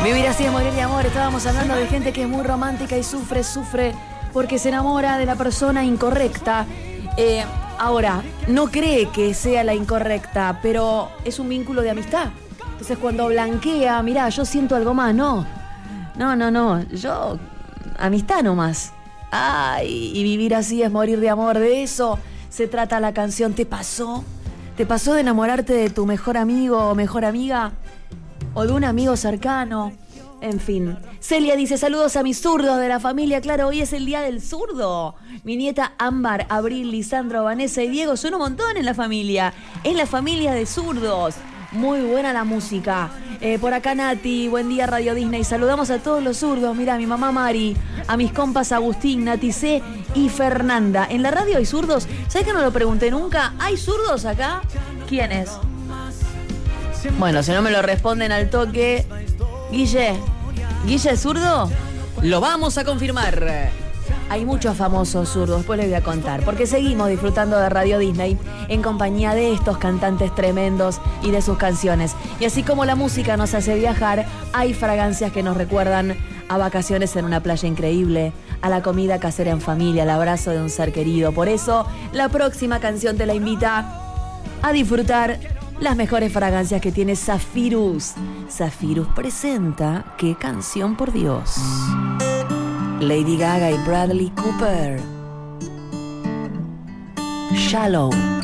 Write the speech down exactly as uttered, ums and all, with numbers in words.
Vivir así es morir de amor. Estábamos hablando de gente que es muy romántica y sufre, sufre porque se enamora de la persona incorrecta. Eh, ahora, no cree que sea la incorrecta, pero es un vínculo de amistad. Entonces cuando blanquea, mirá, yo siento algo más, no. No, no, no, yo, amistad nomás. Ay, y vivir así es morir de amor. De eso se trata la canción. ¿Te pasó? ¿Te pasó de enamorarte de tu mejor amigo o mejor amiga? ¿O de un amigo cercano? En fin. Celia dice, saludos a mis zurdos de la familia. Claro, hoy es el día del zurdo. Mi nieta Ámbar, Abril, Lisandro, Vanessa y Diego son un montón en la familia. Es la familia de zurdos. Muy buena la música. Eh, por acá Nati, buen día Radio Disney. Saludamos a todos los zurdos. Mirá, a mi mamá Mari, a mis compas Agustín, Nati C y Fernanda. ¿En la radio hay zurdos? ¿Sabés que no lo pregunté nunca? ¿Hay zurdos acá? ¿Quiénes? Bueno, si no me lo responden al toque. Guille, ¿Guille es zurdo? Lo vamos a confirmar. Hay muchos famosos zurdos, después les voy a contar, porque seguimos disfrutando de Radio Disney en compañía de estos cantantes tremendos y de sus canciones. Y así como la música nos hace viajar, hay fragancias que nos recuerdan a vacaciones en una playa increíble, a la comida casera en familia, al abrazo de un ser querido. Por eso, la próxima canción te la invita a disfrutar las mejores fragancias que tiene Zafirus. Zafirus presenta ¿Qué canción, por Dios? Lady Gaga y Bradley Cooper. Shallow.